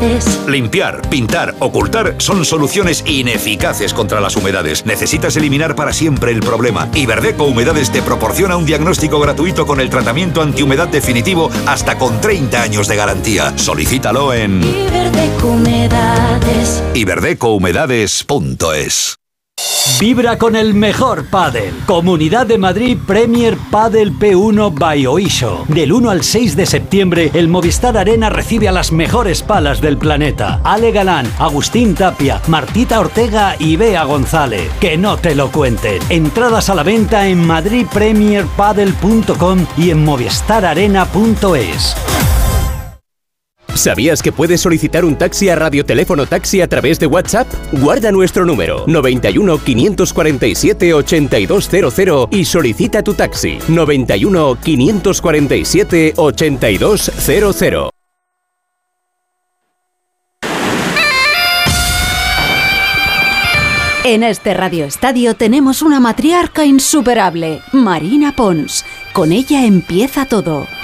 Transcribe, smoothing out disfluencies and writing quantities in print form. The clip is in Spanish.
humedades. Limpiar, pintar, ocultar son soluciones ineficaces contra las humedades. Necesitas eliminar para siempre el problema. Iberdeco Humedades te proporciona un diagnóstico gratuito con el tratamiento antihumedad definitivo hasta con 30 años de garantía. Solicítalo en Iberdeco Humedades. iberdecohumedades.es. Vibra con el mejor pádel. Comunidad de Madrid Premier Padel P1 by Oisho. Del 1 al 6 de septiembre, el Movistar Arena recibe a las mejores palas del planeta. Ale Galán, Agustín Tapia, Martita Ortega y Bea González. Que no te lo cuenten. Entradas a la venta en madridpremierpadel.com y en movistararena.es. ¿Sabías que puedes solicitar un taxi a Radioteléfono Taxi a través de WhatsApp? Guarda nuestro número 91 547 8200 y solicita tu taxi 91 547 8200. En este Radio Estadio tenemos una matriarca insuperable, Marina Pons. Con ella empieza todo.